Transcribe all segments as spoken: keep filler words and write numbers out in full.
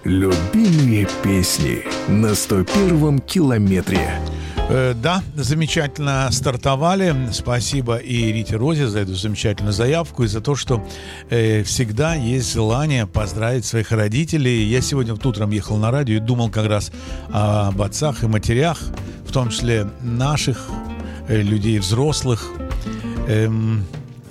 Любимые песни на сто первом километре. Э, да, замечательно стартовали. Спасибо и Рите Розе за эту замечательную заявку и за то, что э, всегда есть желание поздравить своих родителей. Я сегодня вот утром ехал на радио и думал как раз об отцах и матерях, в том числе наших э, людей, взрослых. Эм,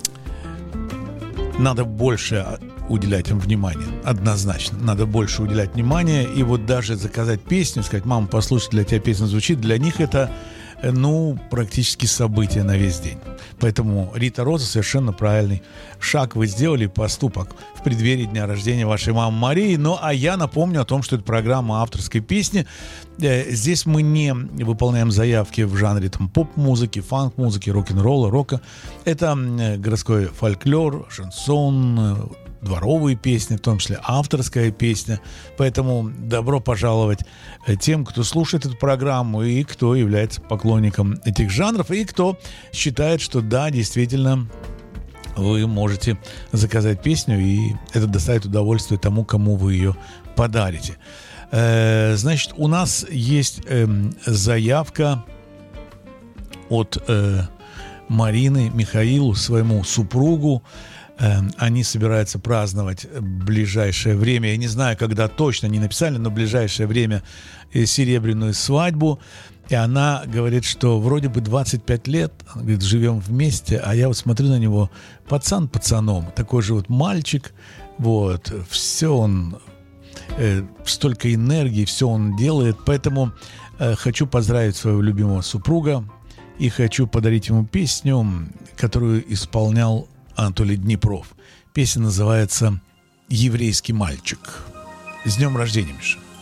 надо больше уделять им внимание. Однозначно. Надо больше уделять внимание. И вот даже заказать песню, сказать: мама, послушай, для тебя песня звучит. Для них это, ну, практически событие на весь день. Поэтому, Рита Роза, совершенно правильный шаг вы сделали, поступок в преддверии дня рождения вашей мамы Марии. Ну, а я напомню о том, что это программа авторской песни. Здесь мы не выполняем заявки в жанре там, поп-музыки, фанк-музыки, рок-н-ролла, рока. Это городской фольклор, шансон, дворовые песни, в том числе авторская песня. Поэтому добро пожаловать тем, кто слушает эту программу и кто является поклонником этих жанров, и кто считает, что да, действительно, вы можете заказать песню, и это доставит удовольствие тому, кому вы ее подарите. Э, значит, у нас есть э, заявка от э, Марины Михаилу, своему супругу. Они собираются праздновать в ближайшее время, я не знаю, когда точно, не написали, но в ближайшее время серебряную свадьбу. И она говорит, что вроде бы двадцать пять лет, она говорит, живем вместе, а я вот смотрю на него, пацан пацаном, такой же вот мальчик, вот, все он, э, столько энергии, все он делает, поэтому э, хочу поздравить своего любимого супруга и хочу подарить ему песню, которую исполнял Анатолий Днепров. Песня называется «Еврейский мальчик». С днем рождения, Миша!